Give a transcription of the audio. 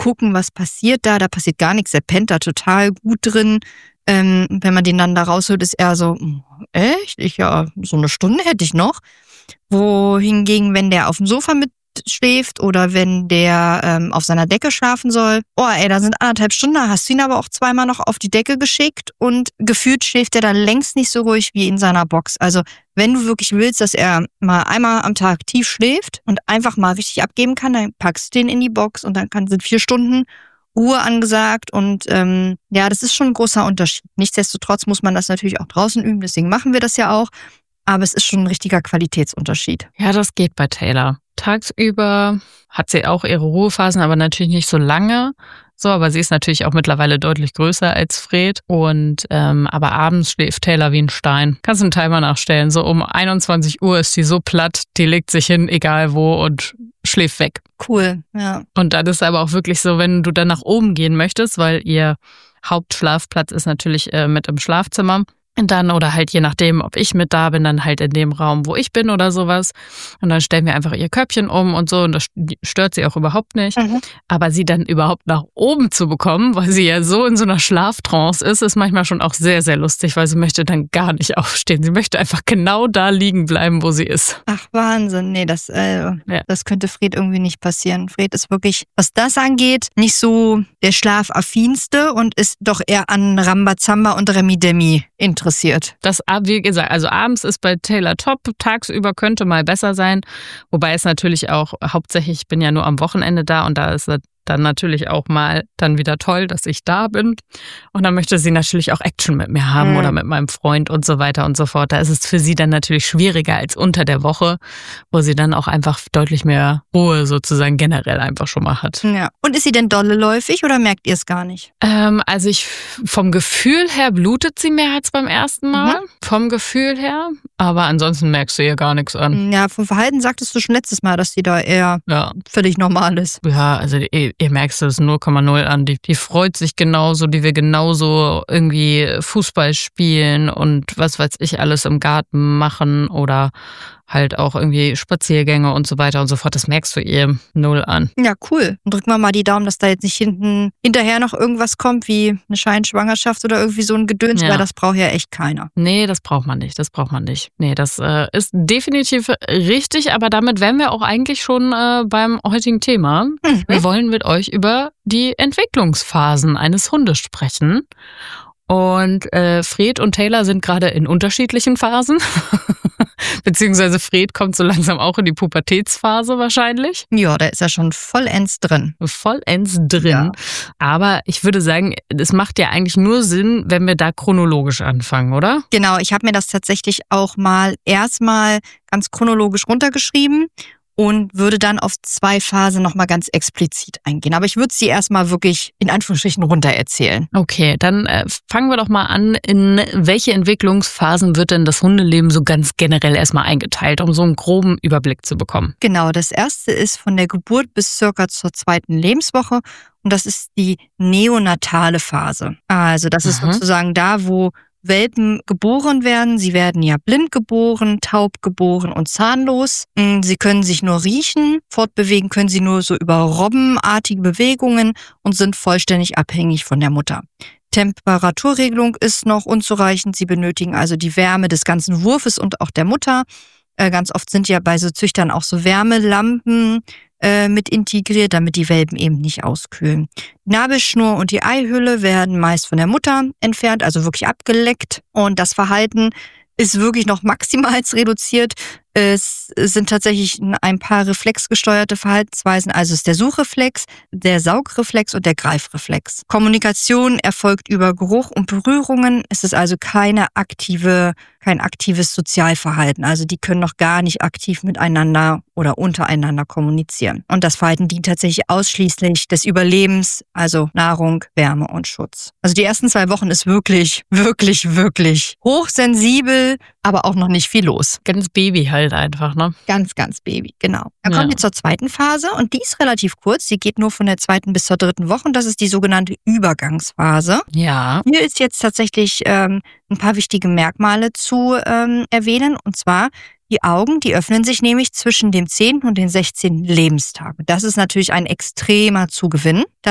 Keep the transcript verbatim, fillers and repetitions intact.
gucken, was passiert da. Da passiert gar nichts. Der pennt da total gut drin. Ähm, wenn man den dann da rausholt, ist er so, echt? Ich ja, so eine Stunde hätte ich noch. Wohingegen, wenn der auf dem Sofa mitschläft oder wenn der ähm, auf seiner Decke schlafen soll, oh ey, da sind anderthalb Stunden, da hast du ihn aber auch zweimal noch auf die Decke geschickt und gefühlt schläft er dann längst nicht so ruhig wie in seiner Box. Also wenn du wirklich willst, dass er mal einmal am Tag tief schläft und einfach mal richtig abgeben kann, dann packst du den in die Box und dann kann, sind vier Stunden Ruhe angesagt und ähm, ja, das ist schon ein großer Unterschied. Nichtsdestotrotz muss man das natürlich auch draußen üben, deswegen machen wir das ja auch. Aber es ist schon ein richtiger Qualitätsunterschied. Ja, das geht bei Taylor. Tagsüber hat sie auch ihre Ruhephasen, aber natürlich nicht so lange. So, aber sie ist natürlich auch mittlerweile deutlich größer als Fred. Und ähm, aber abends schläft Taylor wie ein Stein. Kannst du einen Timer nachstellen. So um einundzwanzig Uhr ist sie so platt, die legt sich hin, egal wo, und schläft weg. Cool, ja. Und dann ist aber auch wirklich so, wenn du dann nach oben gehen möchtest, weil ihr Hauptschlafplatz ist natürlich äh, mit im Schlafzimmer. Und dann, oder halt je nachdem, ob ich mit da bin, dann halt in dem Raum, wo ich bin oder sowas. Und dann stellen wir einfach ihr Körbchen um und so und das stört sie auch überhaupt nicht. Mhm. Aber sie dann überhaupt nach oben zu bekommen, weil sie ja so in so einer Schlaftrance ist, ist manchmal schon auch sehr, sehr lustig, weil sie möchte dann gar nicht aufstehen. Sie möchte einfach genau da liegen bleiben, wo sie ist. Ach, Wahnsinn. Nee, das, äh, ja. das könnte Fred irgendwie nicht passieren. Fred ist wirklich, was das angeht, nicht so der Schlafaffinste und ist doch eher an Rambazamba und Remi Demi interessiert. Das, wie gesagt, also abends ist bei Taylor top, tagsüber könnte mal besser sein, wobei es natürlich auch hauptsächlich, ich bin ja nur am Wochenende da und da ist dann natürlich auch mal dann wieder toll, dass ich da bin. Und dann möchte sie natürlich auch Action mit mir haben mhm. oder mit meinem Freund und so weiter und so fort. Da ist es für sie dann natürlich schwieriger als unter der Woche, wo sie dann auch einfach deutlich mehr Ruhe sozusagen generell einfach schon mal hat. Ja. Und ist sie denn dolleläufig oder merkt ihr es gar nicht? Ähm, also ich vom Gefühl her blutet sie mehr als beim ersten Mal. Mhm. Vom Gefühl her. Aber ansonsten merkst du ihr gar nichts an. Ja, vom Verhalten sagtest du schon letztes Mal, dass sie da eher ja. völlig normal ist. Ja, also ihr, ihr merkst es null Komma null an. Die, die freut sich genauso, die will genauso irgendwie Fußball spielen und was weiß ich alles im Garten machen oder halt auch irgendwie Spaziergänge und so weiter und so fort. Das merkst du ihr null an. Ja, cool. Und drücken wir mal die Daumen, dass da jetzt nicht hinten hinterher noch irgendwas kommt, wie eine Scheinschwangerschaft oder irgendwie so ein Gedöns, ja. weil das braucht ja echt keiner. Nee, das braucht man nicht. Das braucht man nicht. Nee, das äh, ist definitiv richtig, aber damit wären wir auch eigentlich schon äh, beim heutigen Thema. Mhm. Wir wollen mit euch über die Entwicklungsphasen eines Hundes sprechen. Und äh, Fred und Taylor sind gerade in unterschiedlichen Phasen. Beziehungsweise Fred kommt so langsam auch in die Pubertätsphase wahrscheinlich. Ja, da ist er schon vollends drin. Vollends drin. Ja. Aber ich würde sagen, es macht ja eigentlich nur Sinn, wenn wir da chronologisch anfangen, oder? Genau, ich habe mir das tatsächlich auch mal erstmal ganz chronologisch runtergeschrieben. Und würde dann auf zwei Phasen nochmal ganz explizit eingehen. Aber ich würde sie erstmal wirklich in Anführungsstrichen runter erzählen. Okay, dann äh, fangen wir doch mal an. In welche Entwicklungsphasen wird denn das Hundeleben so ganz generell erstmal eingeteilt, um so einen groben Überblick zu bekommen? Genau, das erste ist von der Geburt bis circa zur zweiten Lebenswoche. Und das ist die neonatale Phase. Also das ist mhm. sozusagen da, wo Welpen geboren werden. Sie werden ja blind geboren, taub geboren und zahnlos. Sie können sich nur riechen, fortbewegen können sie nur so über robbenartige Bewegungen und sind vollständig abhängig von der Mutter. Temperaturregelung ist noch unzureichend. Sie benötigen also die Wärme des ganzen Wurfes und auch der Mutter. Ganz oft sind ja bei so Züchtern auch so Wärmelampen äh, mit integriert, damit die Welpen eben nicht auskühlen. Die Nabelschnur und die Eihülle werden meist von der Mutter entfernt, also wirklich abgeleckt. Und das Verhalten ist wirklich noch maximal reduziert. Es sind tatsächlich ein paar reflexgesteuerte Verhaltensweisen, also es ist der Suchreflex, der Saugreflex und der Greifreflex. Kommunikation erfolgt über Geruch und Berührungen. Es ist also keine aktive, kein aktives Sozialverhalten. Also die können noch gar nicht aktiv miteinander oder untereinander kommunizieren. Und das Verhalten dient tatsächlich ausschließlich des Überlebens, also Nahrung, Wärme und Schutz. Also die ersten zwei Wochen ist wirklich, wirklich, wirklich hochsensibel, aber auch noch nicht viel los. Ganz Baby halt einfach, ne? Ganz, ganz Baby, genau. Dann kommen Ja. wir zur zweiten Phase und die ist relativ kurz. Die geht nur von der zweiten bis zur dritten Woche und das ist die sogenannte Übergangsphase. Ja. Hier ist jetzt tatsächlich ähm, ein paar wichtige Merkmale zu ähm, erwähnen und zwar die Augen, die öffnen sich nämlich zwischen dem zehnten und dem sechzehnten Lebenstag. Das ist natürlich ein extremer Zugewinn.